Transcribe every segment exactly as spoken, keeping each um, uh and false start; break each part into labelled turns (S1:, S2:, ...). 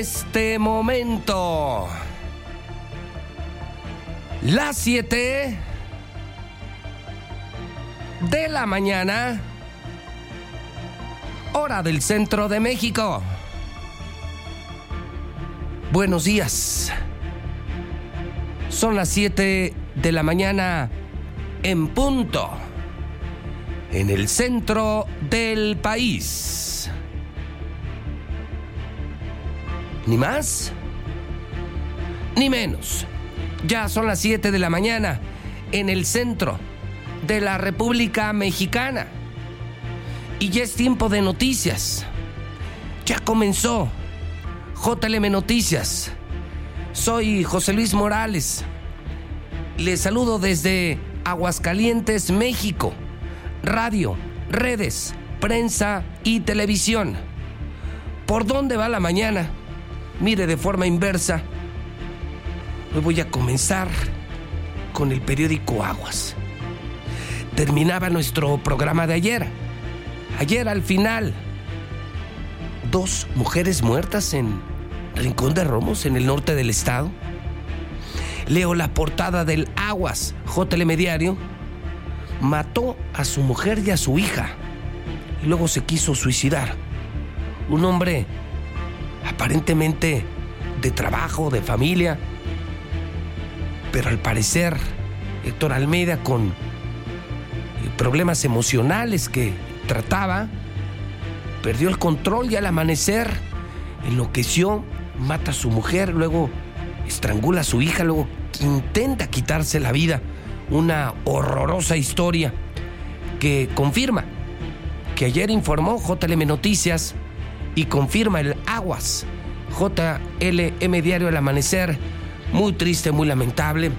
S1: Este momento, las siete de la mañana, hora del centro de México. Buenos días. Son las siete de la mañana en punto, en el centro del país. Ni más, ni menos. Ya son las siete de la mañana en el centro de la República Mexicana. Y ya es tiempo de noticias. Ya comenzó J L M Noticias. Soy José Luis Morales. Les saludo desde Aguascalientes, México. Radio, redes, prensa y televisión. ¿Por dónde va la mañana? Mire, de forma inversa. Hoy voy a comenzar con el periódico Aguas. Terminaba nuestro programa de ayer. Ayer al final, dos mujeres muertas en Rincón de Romos, en el norte del estado. Leo la portada del Aguas, J L M Diario. Mató a su mujer y a su hija y luego se quiso suicidar. Un hombre aparentemente de trabajo, de familia, pero al parecer Héctor Almeida, con problemas emocionales que trataba, perdió el control y al amanecer enloqueció, mata a su mujer, luego estrangula a su hija, luego intenta quitarse la vida. Una horrorosa historia que confirma que ayer informó J L M Noticias y confirma el Aguas, J L M Diario El Amanecer. Muy triste, muy lamentable.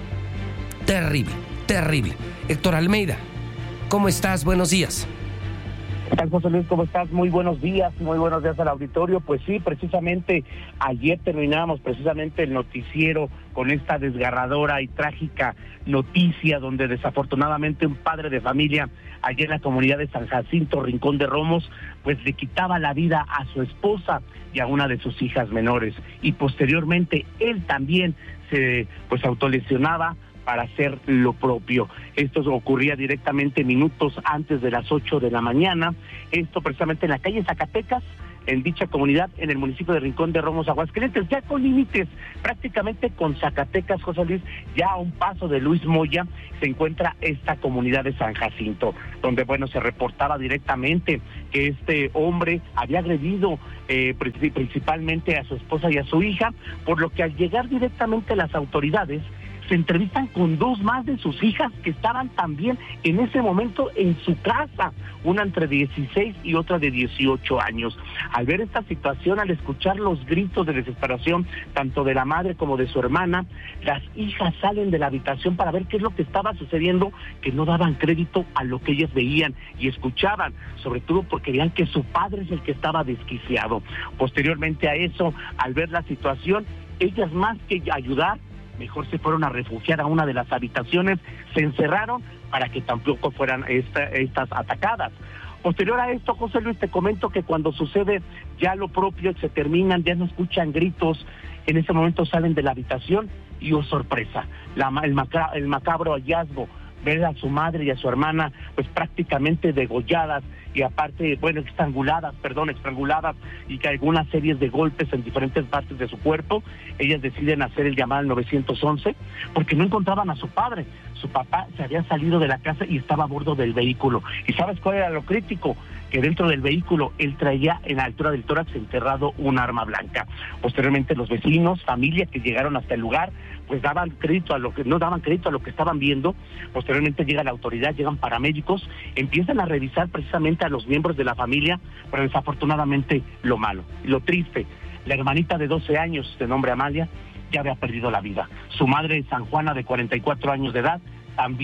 S1: Terrible, terrible. Héctor Almeida, ¿cómo estás? Buenos días.
S2: ¿Qué tal, José Luis? ¿Cómo estás? Muy buenos días, muy buenos días al auditorio. Pues sí, precisamente ayer terminamos precisamente el noticiero con esta desgarradora y trágica noticia donde desafortunadamente un padre de familia allá en la comunidad de San Jacinto, Rincón de Romos, pues le quitaba la vida a su esposa y a una de sus hijas menores. Y posteriormente él también se pues autolesionaba para hacer lo propio. Esto ocurría directamente minutos antes de las ocho de la mañana. Esto precisamente en la calle Zacatecas, en dicha comunidad, en el municipio de Rincón de Romos, Aguascalientes, ya con límites prácticamente con Zacatecas, José Luis, ya a un paso de Luis Moya, se encuentra esta comunidad de San Jacinto, donde, bueno, se reportaba directamente que este hombre había agredido eh, principalmente a su esposa y a su hija, por lo que al llegar directamente las autoridades, se entrevistan con dos más de sus hijas que estaban también en ese momento en su casa, una entre dieciséis y otra de dieciocho años. Al ver esta situación, al escuchar los gritos de desesperación, tanto de la madre como de su hermana, las hijas salen de la habitación para ver qué es lo que estaba sucediendo, que no daban crédito a lo que ellas veían y escuchaban, sobre todo porque veían que su padre es el que estaba desquiciado. Posteriormente a eso, al ver la situación, ellas más que ayudar, mejor se fueron a refugiar a una de las habitaciones, se encerraron para que tampoco fueran esta, estas atacadas. Posterior a esto, José Luis, te comento que cuando sucede ya lo propio, se terminan, ya no escuchan gritos, en ese momento salen de la habitación y, oh sorpresa, la, el, macra, el macabro hallazgo, ver a su madre y a su hermana pues prácticamente degolladas y aparte, bueno, estranguladas, perdón, estranguladas y que algunas series de golpes en diferentes partes de su cuerpo. Ellas deciden hacer el llamado al nueve once porque no encontraban a su padre. Su papá se había salido de la casa y estaba a bordo del vehículo. ¿Y sabes cuál era lo crítico? Que dentro del vehículo él traía en la altura del tórax enterrado un arma blanca. Posteriormente los vecinos, familia que llegaron hasta el lugar, pues daban crédito a lo que no daban crédito a lo que estaban viendo. Posteriormente llega la autoridad, llegan paramédicos, empiezan a revisar precisamente a los miembros de la familia, pero desafortunadamente lo malo, lo triste, la hermanita de doce años de nombre Amalia ya había perdido la vida. Su madre, San Juana, de cuarenta y cuatro años de edad, también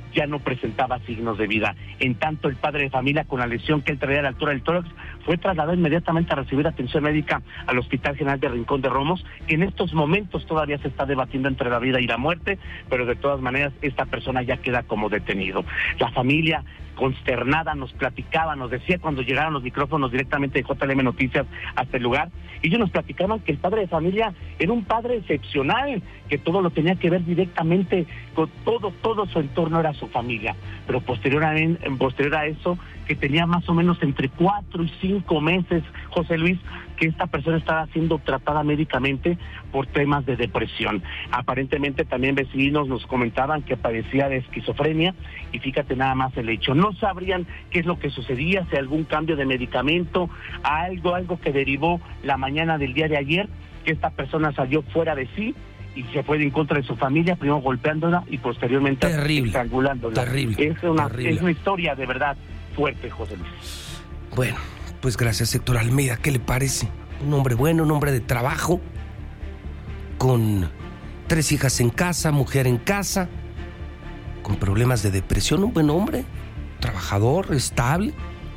S2: ya no presentaba signos de vida. En tanto, el padre de familia, con la lesión que él traía a la altura del tórax, fue trasladado inmediatamente a recibir atención médica al Hospital General de Rincón de Romos. En estos momentos todavía se está debatiendo entre la vida y la muerte, pero de todas maneras esta persona ya queda como detenido. La familia, consternada, nos platicaba, nos decía cuando llegaron los micrófonos directamente de J L M Noticias hasta el lugar, y ellos nos platicaban que el padre de familia era un padre excepcional, que todo lo tenía que ver directamente con todo, todo su entorno era su familia, pero posterior a, posterior a eso, que tenía más o menos entre cuatro y cinco meses, José Luis, que esta persona estaba siendo tratada médicamente por temas de depresión. Aparentemente también vecinos nos comentaban que padecía de esquizofrenia, y fíjate nada más el hecho, no sabrían qué es lo que sucedía, si algún cambio de medicamento, algo, algo que derivó la mañana del día de ayer, que esta persona salió fuera de sí y se fue en contra de su familia, primero golpeándola y posteriormente
S1: terrible,
S2: estrangulándola.
S1: Terrible,
S2: es una,
S1: terrible.
S2: Es una historia de verdad fuerte, José Luis.
S1: Bueno, pues gracias, Héctor Almeida. ¿Qué le parece? Un hombre bueno, un hombre de trabajo, con tres hijas en casa, mujer en casa, con problemas de depresión, un buen hombre, trabajador, estable.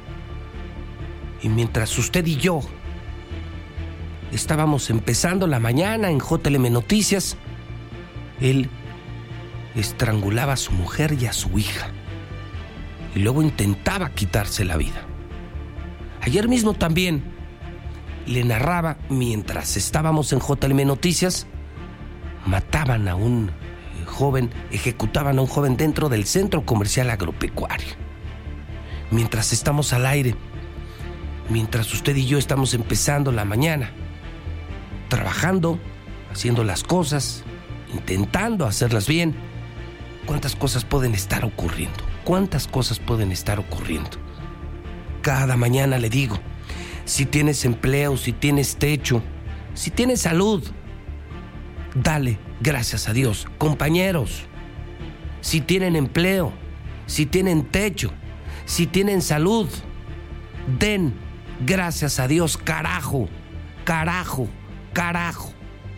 S1: Y mientras usted y yo estábamos empezando la mañana en J L M Noticias, él estrangulaba a su mujer y a su hija, y luego intentaba quitarse la vida. Ayer mismo también le narraba, mientras estábamos en J L M Noticias, mataban a un joven, ejecutaban a un joven dentro del Centro Comercial Agropecuario. Mientras estamos al aire, mientras usted y yo estamos empezando la mañana, trabajando, haciendo las cosas, intentando hacerlas bien, ¿cuántas cosas pueden estar ocurriendo? ¿Cuántas cosas pueden estar ocurriendo? Cada mañana le digo, si tienes empleo, si tienes techo, si tienes salud, dale gracias a Dios. Compañeros, si tienen empleo, si tienen techo, si tienen salud, den gracias a Dios, carajo, carajo, carajo.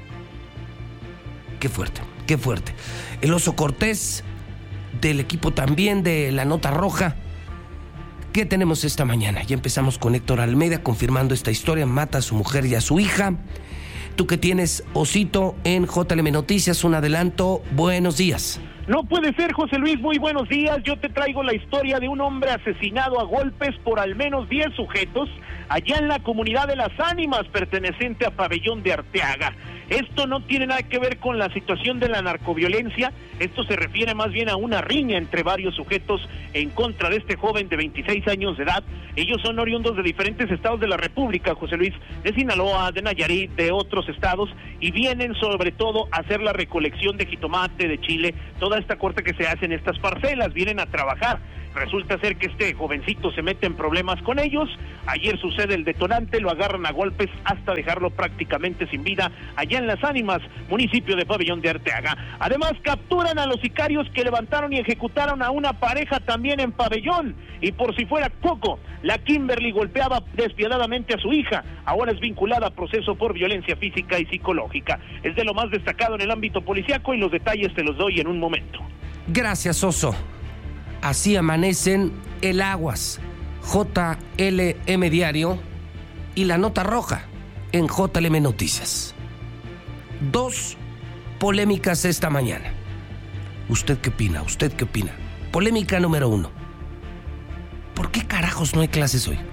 S1: Qué fuerte, qué fuerte. El Oso Cortés, del equipo también de La Nota Roja. ¿Qué tenemos esta mañana? Ya empezamos con Héctor Almeida confirmando esta historia. Mata a su mujer y a su hija. Tú que tienes, Osito, en J L M Noticias, un adelanto. Buenos días.
S3: No puede ser, José Luis, muy buenos días. Yo te traigo la historia de un hombre asesinado a golpes por al menos diez sujetos allá en la comunidad de Las Ánimas, perteneciente a Pabellón de Arteaga. Esto no tiene nada que ver con la situación de la narcoviolencia, esto se refiere más bien a una riña entre varios sujetos en contra de este joven de veintiséis años de edad. Ellos son oriundos de diferentes estados de la República, José Luis, de Sinaloa, de Nayarit, de otros estados, y vienen sobre todo a hacer la recolección de jitomate, de chile, toda esta corte que se hace en estas parcelas, vienen a trabajar. Resulta ser que este jovencito se mete en problemas con ellos. Ayer sucede el detonante, lo agarran a golpes hasta dejarlo prácticamente sin vida allá en Las Ánimas, municipio de Pabellón de Arteaga. Además, capturan a los sicarios que levantaron y ejecutaron a una pareja también en Pabellón. Y por si fuera poco, la Kimberly golpeaba despiadadamente a su hija. Ahora es vinculada a proceso por violencia física y psicológica. Es de lo más destacado en el ámbito policiaco y los detalles te los doy en un momento.
S1: Gracias, Oso. Así amanecen el Aguas, J L M Diario y La Nota Roja en J L M Noticias. Dos polémicas esta mañana. ¿Usted qué opina? ¿Usted qué opina? Polémica número uno. ¿Por qué carajos no hay clases hoy?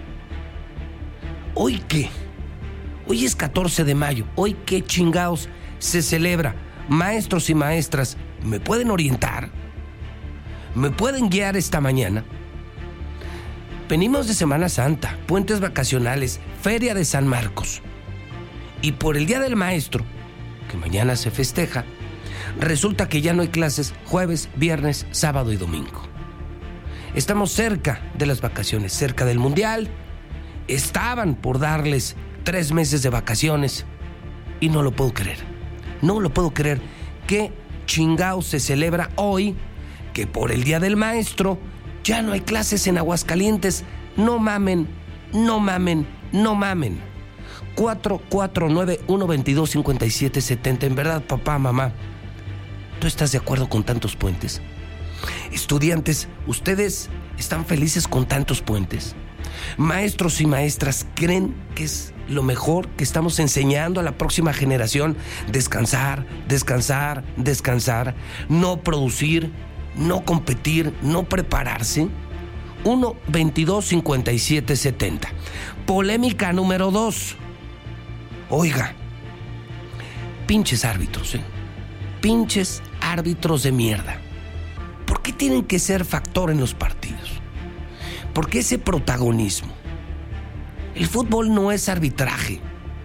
S1: ¿Hoy qué? Hoy es catorce de mayo. ¿Hoy qué chingados se celebra? Maestros y maestras, ¿me pueden orientar? ¿Me pueden guiar esta mañana? Venimos de Semana Santa, puentes vacacionales, Feria de San Marcos. Y por el Día del Maestro, que mañana se festeja, resulta que ya no hay clases jueves, viernes, sábado y domingo. Estamos cerca de las vacaciones, cerca del Mundial. Estaban por darles tres meses de vacaciones y no lo puedo creer. No lo puedo creer. ¿Qué chingao se celebra hoy? Que por el Día del Maestro ya no hay clases en Aguascalientes. No mamen, no mamen, no mamen. cuatro cuatro nueve, uno dos dos, cinco siete siete cero. En verdad, papá, mamá, ¿tú estás de acuerdo con tantos puentes? Estudiantes, ¿ustedes están felices con tantos puentes? Maestros y maestras, ¿creen que es lo mejor que estamos enseñando a la próxima generación? Descansar, descansar, descansar, no producir, no competir, no prepararse. uno veintidós cincuenta y siete setenta. Polémica número dos. Oiga, pinches árbitros, ¿eh? Pinches árbitros de mierda. ¿Por qué tienen que ser factor en los partidos? ¿Por qué ese protagonismo? El fútbol no es arbitraje.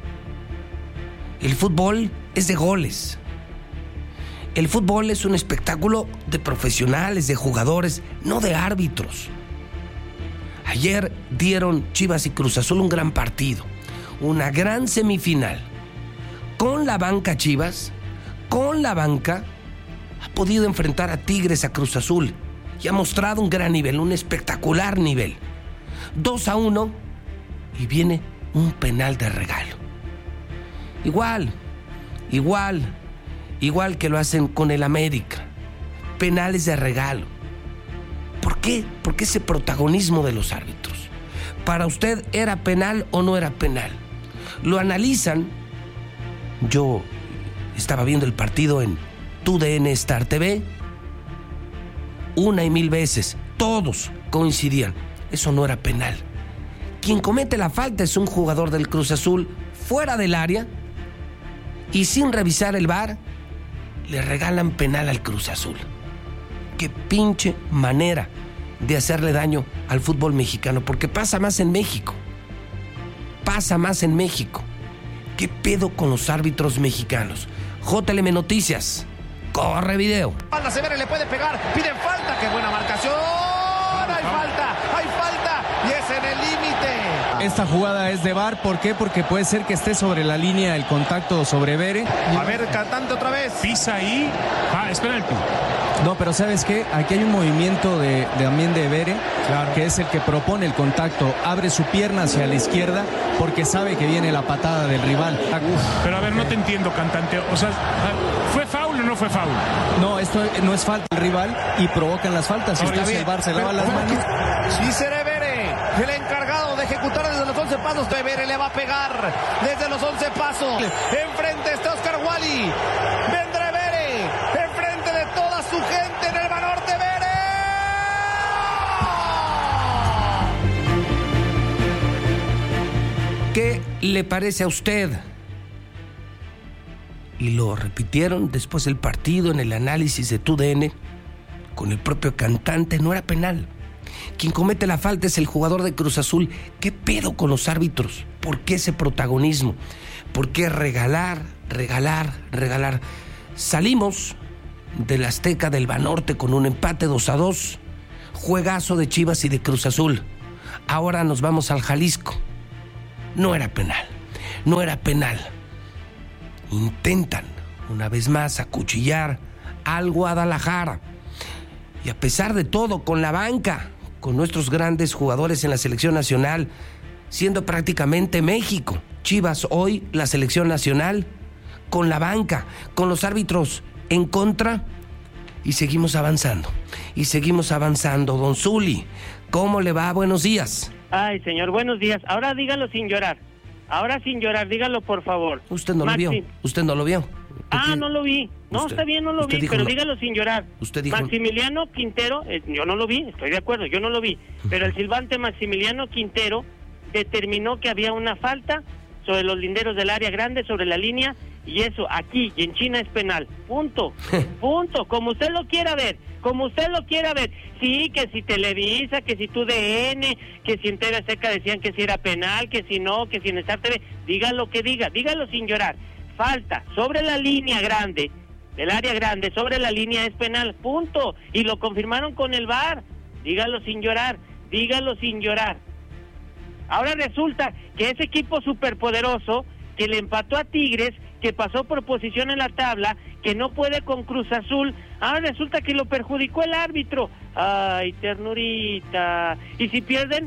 S1: El fútbol es de goles. El fútbol es un espectáculo de profesionales, de jugadores, no de árbitros. Ayer dieron Chivas y Cruz Azul un gran partido, una gran semifinal. Con la banca Chivas, con la banca, ha podido enfrentar a Tigres, a Cruz Azul, y ha mostrado un gran nivel, un espectacular nivel. dos a uno y viene un penal de regalo. Igual, igual, igual que lo hacen con el América. Penales de regalo. ¿Por qué? Porque ese protagonismo de los árbitros. ¿Para usted era penal o no era penal? Lo analizan. Yo estaba viendo el partido en Tu D N Star T V. Una y mil veces, todos coincidían. Eso no era penal. Quien comete la falta es un jugador del Cruz Azul fuera del área y sin revisar el V A R le regalan penal al Cruz Azul. Qué pinche manera de hacerle daño al fútbol mexicano, porque pasa más en México. Pasa más en México. ¿Qué pedo con los árbitros mexicanos? J L M Noticias. Corre video.
S4: Falta Severo, le puede pegar, piden falta, qué buena marcación. Hay falta, hay falta y es en el límite.
S5: Esta jugada es de V A R, ¿por qué? Porque puede ser que esté sobre la línea el contacto sobre Bere.
S4: A ver, cantante otra vez.
S6: Pisa ahí. Ah, es penalti.
S5: No, pero ¿sabes qué? Aquí hay un movimiento de, de también de Bere, claro, que es el que propone el contacto. Abre su pierna hacia la izquierda porque sabe que viene la patada del rival.
S6: Pero a ver, no te entiendo, cantante. O sea, ¿fue foul o no fue foul?
S5: No, esto no es falta del rival y provocan las faltas. Si usted el V A R se lava las manos.
S4: Sí, será Bere, el encargado de ejecutar desde los once pasos. De Bere le va a pegar desde los once pasos. Enfrente está Oscar Wally. Vendrá Bere, enfrente de toda su gente en el Banorte. Bere.
S1: ¿Qué le parece a usted? Y lo repitieron después del partido en el análisis de Tu D N con el propio cantante. No era penal. Quien comete la falta es el jugador de Cruz Azul. ¿Qué pedo con los árbitros? ¿Por qué ese protagonismo? ¿Por qué regalar, regalar, regalar? Salimos del Azteca del Banorte con un empate dos a dos. Juegazo de Chivas y de Cruz Azul. Ahora nos vamos al Jalisco. No era penal. No era penal. Intentan una vez más acuchillar al Guadalajara. Y a pesar de todo, con la banca, con nuestros grandes jugadores en la selección nacional, siendo prácticamente México, Chivas hoy la selección nacional, con la banca, con los árbitros en contra, y seguimos avanzando, y seguimos avanzando. Don Zuli, ¿cómo le va? Buenos días.
S7: Ay, señor, buenos días. Ahora dígalo sin llorar. Ahora sin llorar, dígalo por favor.
S1: Usted no
S7: Maxi.
S1: lo vio. Usted no lo vio.
S7: Ah, no lo vi. No,
S1: usted,
S7: está bien, no lo vi, pero
S1: no.
S7: dígalo sin llorar.
S1: Usted dijo...
S7: Maximiliano Quintero, eh, yo no lo vi, estoy de acuerdo, yo no lo vi. Pero el silbante Maximiliano Quintero determinó que había una falta sobre los linderos del área grande, sobre la línea, y eso aquí y en China es penal. Punto. Punto. Como usted lo quiera ver. Como usted lo quiera ver. Sí, que si Televisa, que si Tu D N, que si en T V Azteca decían que si era penal, que si no, que si en Star T V. Diga lo que diga, dígalo sin llorar. Falta sobre la línea grande, del área grande, sobre la línea es penal. Punto. Y lo confirmaron con el V A R. Dígalo sin llorar. Dígalo sin llorar. Ahora resulta que ese equipo superpoderoso que le empató a Tigres, que pasó por posición en la tabla, que no puede con Cruz Azul, ahora resulta que lo perjudicó el árbitro. Ay, ternurita. Y si pierden,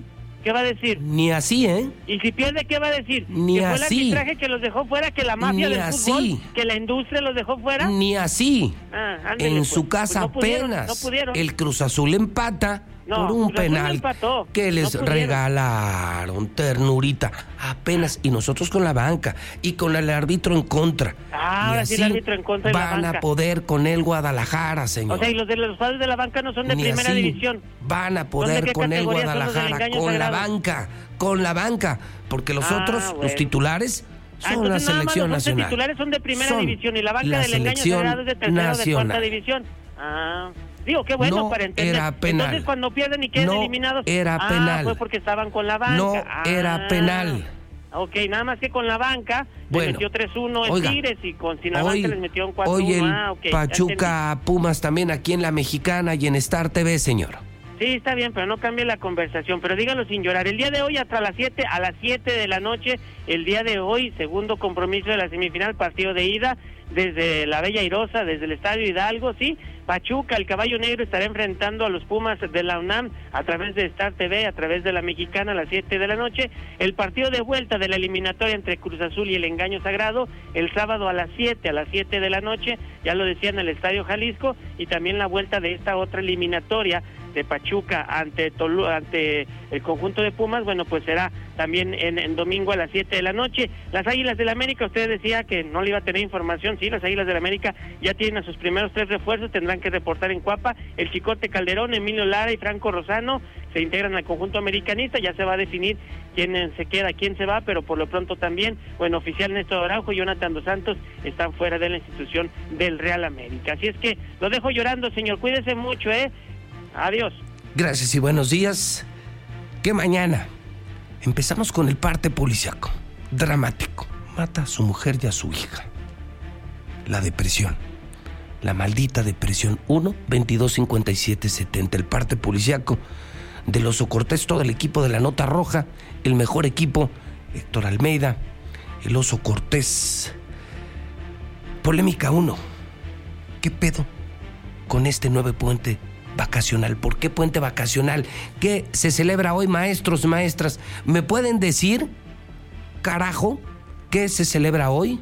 S7: ¿Qué va a decir?
S1: Ni así, ¿eh?
S7: Y si pierde, ¿qué va a decir?
S1: Ni
S7: ¿Que fue
S1: así.
S7: el arbitraje que los dejó fuera, que la mafia
S1: Ni
S7: del
S1: así.
S7: fútbol, que la industria los dejó fuera?
S1: Ni así.
S7: Ah, ándele,
S1: en
S7: pues.
S1: su casa
S7: Pues no pudieron,
S1: apenas
S7: no pudieron.
S1: el Cruz Azul empata
S7: No,
S1: por un
S7: Cruz Azul
S1: penal
S7: empató,
S1: que les
S7: no pudieron.
S1: regalaron, ternurita, apenas, y nosotros con la banca y con el árbitro en contra.
S7: Ah,
S1: Y
S7: ahora sí el
S1: así
S7: árbitro en contra y la
S1: van
S7: banca.
S1: a poder con el Guadalajara, señor.
S7: O sea, y los de los padres de la banca no son de
S1: Ni
S7: primera
S1: así.
S7: división.
S1: Van a
S7: ¿Son de
S1: poder
S7: qué
S1: con el
S7: categoría son los del
S1: Guadalajara,
S7: engaño
S1: con la
S7: sagrado?
S1: banca, con la banca, porque los
S7: Ah,
S1: otros,
S7: bueno.
S1: los titulares,
S7: Ah,
S1: son la
S7: entonces nada más
S1: selección
S7: los once
S1: nacional.
S7: titulares son de primera
S1: Son
S7: división y la banca
S1: la
S7: del engaño
S1: selección
S7: sagrado es de tercera o de
S1: nacional.
S7: cuarta división. Ah, digo, qué bueno
S1: No
S7: para entender.
S1: era penal.
S7: Entonces, cuando pierden y quedan
S1: No
S7: eliminados,
S1: era
S7: ah,
S1: penal.
S7: fue porque estaban con la banca.
S1: No
S7: Ah,
S1: era penal.
S7: Ok, nada más que con la banca
S1: Bueno,
S7: le metió tres uno el
S1: oiga,
S7: Tigres y con sin la
S1: Hoy,
S7: banca les metió un cuatro uno.
S1: hoy el
S7: Ah, ok, ya
S1: Pachuca Pumas también aquí en La Mexicana y en Star T V, señor.
S7: Sí, está bien, pero no cambie la conversación. Pero dígalo sin llorar. El día de hoy, hasta las siete, a las siete de la noche, el día de hoy, segundo compromiso de la semifinal, partido de ida, desde la Bella Airosa, desde el Estadio Hidalgo, sí. Pachuca, el Caballo Negro, estará enfrentando a los Pumas de la UNAM a través de Star T V, a través de La Mexicana, a las siete de la noche. El partido de vuelta de la eliminatoria entre Cruz Azul y el Engaño Sagrado, el sábado a las siete, a las siete de la noche, ya lo decía, en el Estadio Jalisco, y también la vuelta de esta otra eliminatoria de Pachuca ante Tolu, ante el conjunto de Pumas, bueno, pues será también en, en domingo a las siete de la noche. Las Águilas del América, usted decía que no le iba a tener información, sí, las Águilas del América ya tienen a sus primeros tres refuerzos, tendrán que reportar en Cuapa. El Chicote Calderón, Emilio Lara y Franco Rosano se integran al conjunto americanista, ya se va a definir quién se queda, quién se va, pero por lo pronto también, bueno, oficial Néstor Araujo y Jonathan Dos Santos están fuera de la institución del Real América. Así es que lo dejo llorando, señor, cuídese mucho, ¿eh? Adiós.
S1: Gracias y buenos días. Que mañana empezamos con el parte policíaco, dramático. Mata a su mujer y a su hija. La depresión. La maldita depresión. uno veintidós cincuenta y siete setenta. El parte policíaco del Oso Cortés, todo el equipo de la Nota Roja, el mejor equipo, Héctor Almeida, el Oso Cortés. Polémica uno. ¿Qué pedo con este nuevo puente vacacional? ¿Por qué puente vacacional? ¿Qué se celebra hoy, maestros, maestras? ¿Me pueden decir, carajo, qué se celebra hoy?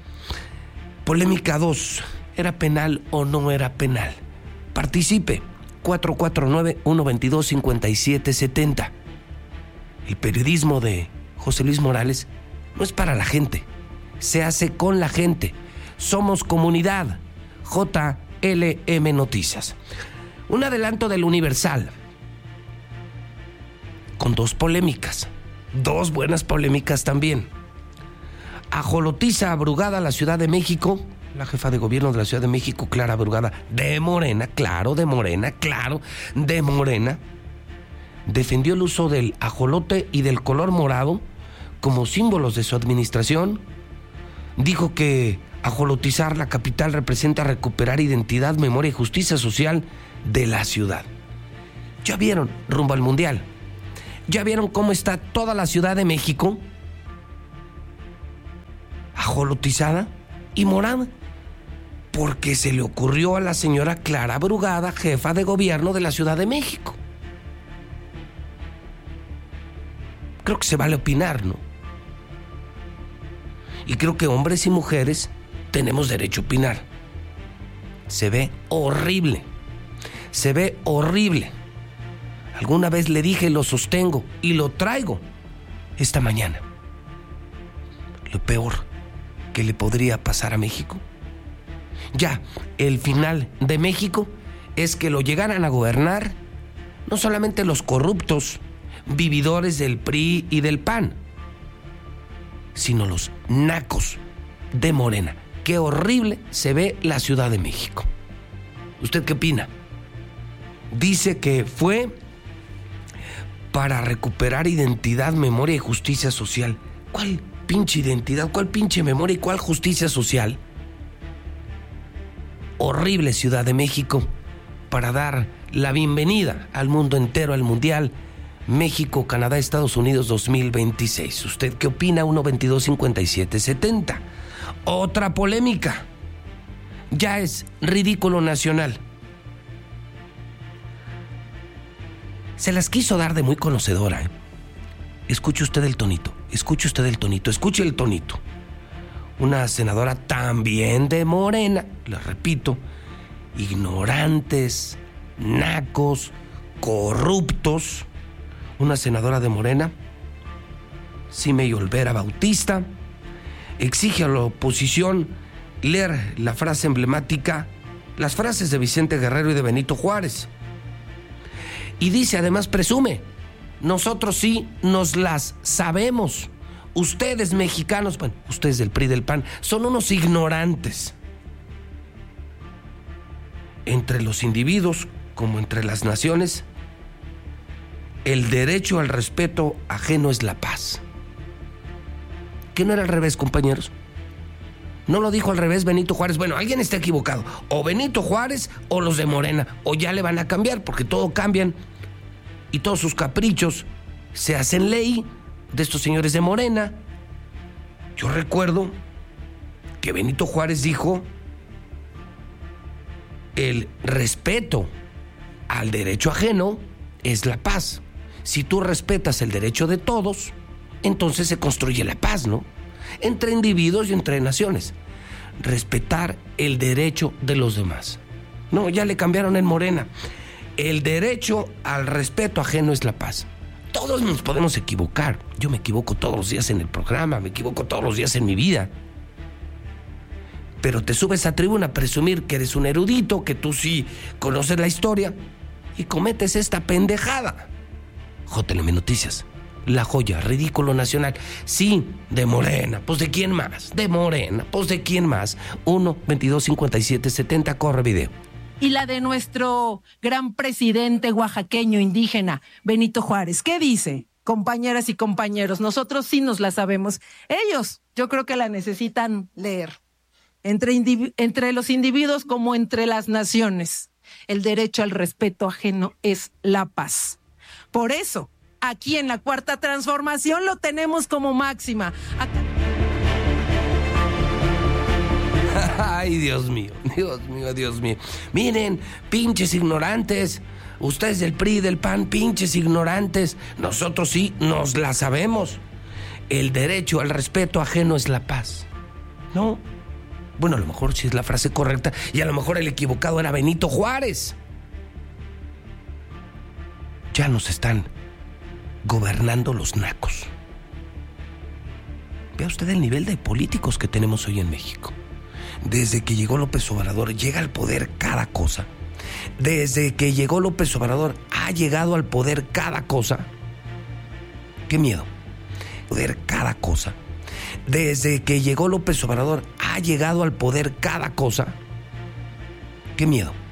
S1: Polémica dos. ¿Era penal o no era penal? Participe. cuatro cuatro nueve, uno veintidós, cincuenta y siete setenta. El periodismo de José Luis Morales no es para la gente. Se hace con la gente. Somos comunidad. J L M Noticias. Un adelanto del Universal, con dos polémicas, dos buenas polémicas también. Ajolotiza a Brugada la Ciudad de México, la jefa de gobierno de la Ciudad de México, Clara Brugada, de Morena, claro, de Morena, claro, de Morena, defendió el uso del ajolote y del color morado como símbolos de su administración. Dijo que ajolotizar la capital representa recuperar identidad, memoria y justicia social de la ciudad. ¿Ya vieron rumbo al Mundial? ¿Ya vieron cómo está toda la Ciudad de México? Ajolotizada y morada. Porque se le ocurrió a la señora Clara Brugada, jefa de gobierno de la Ciudad de México. Creo que se vale opinar, ¿no? Y creo que hombres y mujeres tenemos derecho a opinar. Se ve horrible. Se ve horrible. Alguna vez le dije, lo sostengo y lo traigo esta mañana. Lo peor que le podría pasar a México. Ya, el final de México es que lo llegaran a gobernar no solamente los corruptos, vividores del P R I y del P A N, sino los nacos de Morena. Qué horrible se ve la Ciudad de México. ¿Usted qué opina? Dice que fue para recuperar identidad, memoria y justicia social. ¿Cuál pinche identidad? ¿Cuál pinche memoria y cuál justicia social? Horrible Ciudad de México para dar la bienvenida al mundo entero, al Mundial México, Canadá, Estados Unidos dos mil veintiséis. ¿Usted qué opina? uno veintidós cincuenta y siete setenta. Otra polémica. Ya es ridículo nacional. Se las quiso dar de muy conocedora, ¿eh? Escuche usted el tonito, escuche usted el tonito, escuche el tonito. Una senadora también de Morena, les repito, ignorantes, nacos, corruptos. Una senadora de Morena, Simei Olvera Bautista, exige a la oposición leer la frase emblemática, las frases de Vicente Guerrero y de Benito Juárez. Y dice, además presume, nosotros sí nos las sabemos. Ustedes mexicanos, bueno, ustedes del P R I y del P A N, son unos ignorantes. Entre los individuos, como entre las naciones, el derecho al respeto ajeno es la paz. ¿Qué no era al revés, compañeros? ¿No lo dijo al revés Benito Juárez? Bueno, alguien está equivocado. O Benito Juárez o los de Morena. O ya le van a cambiar, porque todo cambian. Y todos sus caprichos se hacen ley de estos señores de Morena. Yo recuerdo que Benito Juárez dijo: el respeto al derecho ajeno es la paz. Si tú respetas el derecho de todos, entonces se construye la paz, ¿no? Entre individuos y entre naciones. Respetar el derecho de los demás. No, ya le cambiaron en Morena. El derecho al respeto ajeno es la paz. Todos nos podemos equivocar. Yo me equivoco todos los días en el programa, me equivoco todos los días en mi vida. Pero te subes a tribuna a presumir que eres un erudito, que tú sí conoces la historia, y cometes esta pendejada. J L M Noticias, la joya, ridículo nacional. Sí, de Morena. Pues ¿de quién más? De Morena. Pues ¿de quién más? uno, veintidós, cincuenta y siete, setenta, corre video.
S8: Y la de nuestro gran presidente oaxaqueño indígena, Benito Juárez. ¿Qué dice? Compañeras y compañeros, nosotros sí nos la sabemos. Ellos, yo creo que la necesitan leer. Entre, indiv- entre los individuos como entre las naciones. El derecho al respeto ajeno es la paz. Por eso, aquí en la Cuarta Transformación lo tenemos como máxima. Acá...
S1: Ay, Dios mío, Dios mío, Dios mío. Miren, pinches ignorantes. Ustedes del P R I y del P A N, pinches ignorantes. Nosotros sí nos la sabemos. El derecho al respeto ajeno es la paz. ¿No? Bueno, a lo mejor sí es la frase correcta y a lo mejor el equivocado era Benito Juárez. Ya nos están gobernando los nacos. Vea usted el nivel de políticos que tenemos hoy en México. Desde que llegó López Obrador, llega al poder cada cosa. Desde que llegó López Obrador, ha llegado al poder cada cosa. ¡Qué miedo! Poder cada cosa. Desde que llegó López Obrador, ha llegado al poder cada cosa. ¡Qué miedo!